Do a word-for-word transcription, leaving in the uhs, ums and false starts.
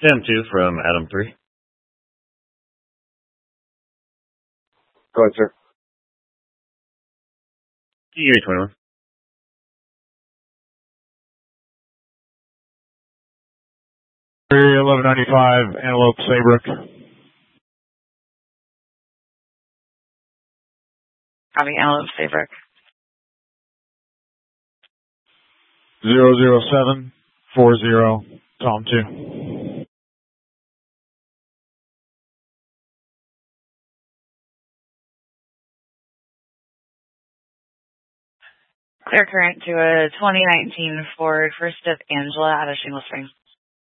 Sam two from Adam three. Go ahead, sir. Erie twenty-one. eleven ninety-five, Antelope Saybrook. Copy, Antelope Saybrook. zero zero seven four zero, Tom two. Clear current to a twenty nineteen Ford First of Angela out of Shingle Spring.